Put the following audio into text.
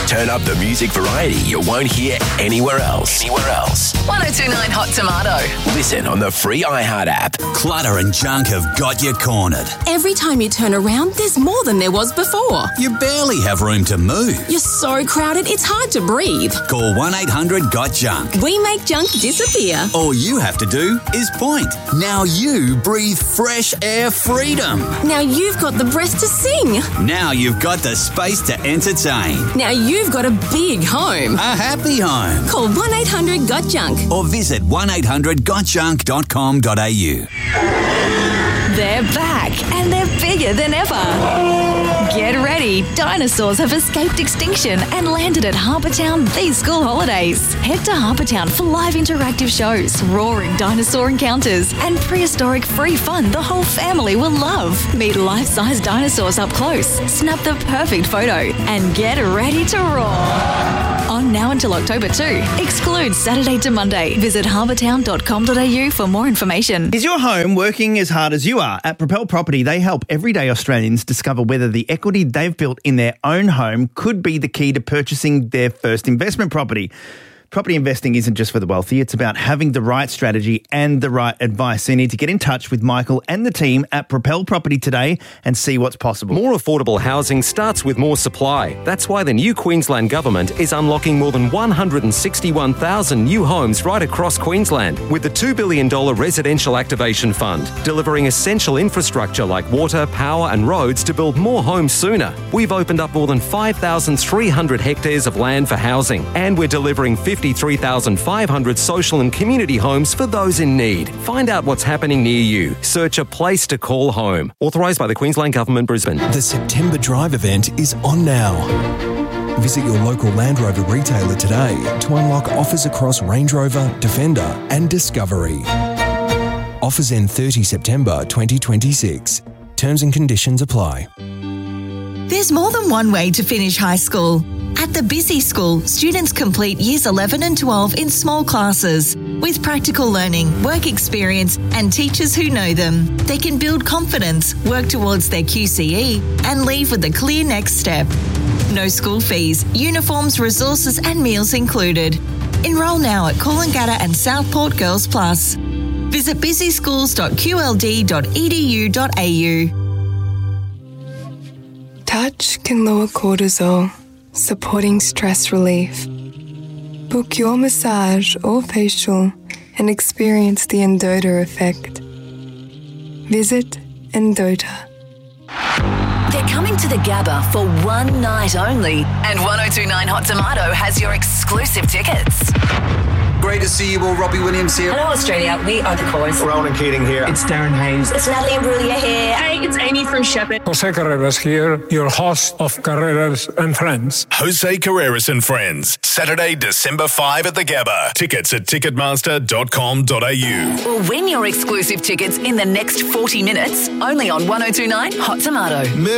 Turn up the music variety you won't hear anywhere else. 1029 Hot Tomato. Listen on the free iHeart app. Clutter and junk have got you cornered. Every time you turn around, there's more than there was before. You barely have room to move. You're so crowded, it's hard to breathe. Call 1-800-GOT-JUNK. We make junk disappear. All you have to do is point. Now you breathe fresh air freedom. Now you've got the breath to sing. Now you've got the space to entertain. Now you've got a big home. A happy home. Call 1-800-GOT-JUNK. Or visit 1800gotjunk.com.au. They're back and they're bigger than ever. Get ready. Dinosaurs have escaped extinction and landed at Harbour Town these school holidays. Head to Harbour Town for live interactive shows, roaring dinosaur encounters, and prehistoric free fun the whole family will love. Meet life-size dinosaurs up close, snap the perfect photo, and get ready to roar. On now until October 2. Excludes Saturday to Monday. Visit harbourtown.com.au for more information. Is your home working as hard as you are? At Propel Property, they help everyday Australians discover whether the equity they've built in their own home could be the key to purchasing their first investment property. Property investing isn't just for the wealthy. It's about having the right strategy and the right advice. So you need to get in touch with Michael and the team at Propel Property today and see what's possible. More affordable housing starts with more supply. That's why the new Queensland Government is unlocking more than 161,000 new homes right across Queensland with the $2 billion Residential Activation Fund, delivering essential infrastructure like water, power and roads to build more homes sooner. We've opened up more than 5,300 hectares of land for housing, and we're delivering 53,500 social and community homes for those in need. Find out what's happening near you. Search a place to call home. Authorised by the Queensland Government, Brisbane. The September Drive event is on now. Visit your local Land Rover retailer today to unlock offers across Range Rover, Defender and Discovery. Offers end 30 September 2026. Terms and conditions apply. There's more than one way to finish high school. At the Busy School, students complete Years 11 and 12 in small classes. With practical learning, work experience and teachers who know them, they can build confidence, work towards their QCE and leave with a clear next step. No school fees, uniforms, resources and meals included. Enrol now at Coolangatta and Southport Girls Plus. Visit busyschools.qld.edu.au. Touch can lower cortisol, supporting stress relief. Book your massage or facial and experience the Endota effect. Visit Endota. They're coming to the Gabba for one night only, and 1029 Hot Tomato has your exclusive tickets. Great to see you all. Robbie Williams here. Hello, Australia. We are the Cores. Ronan Keating here. It's Darren Hayes. It's Natalie Imbruglia here. Hey, it's Amy from Shepherd. Jose Carreras here, your host of Carreras and Friends. Jose Carreras and Friends. Saturday, December 5 at the Gabba. Tickets at ticketmaster.com.au. Or win your exclusive tickets in the next 40 minutes, only on 1029 Hot Tomato.